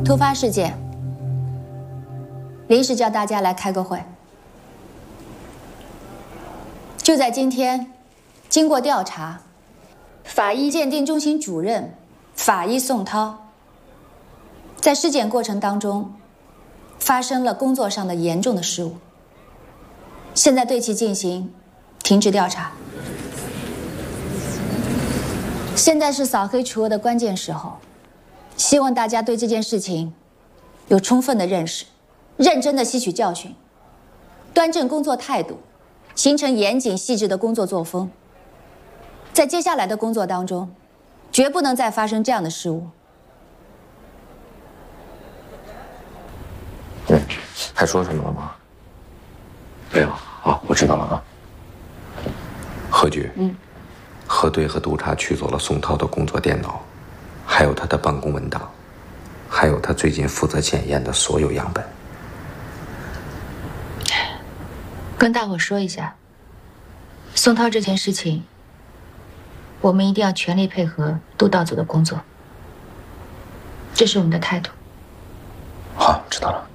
突发事件，临时叫大家来开个会。就在今天，经过调查，法医鉴定中心主任法医宋涛，在尸检过程当中发生了工作上的严重的失误，现在对其进行停职调查。现在是扫黑除恶的关键时候，希望大家对这件事情有充分的认识，认真的吸取教训，端正工作态度，形成严谨细致的工作作风。在接下来的工作当中，绝不能再发生这样的失误。 还说什么了吗？ 没有啊，我知道了啊。 何局，核对和督察取走了宋涛的工作电脑，还有他的办公文档，还有他最近负责检验的所有样本。 跟大伙说一下，宋涛这件事情，我们一定要全力配合督导组的工作，这是我们的态度。 好，知道了。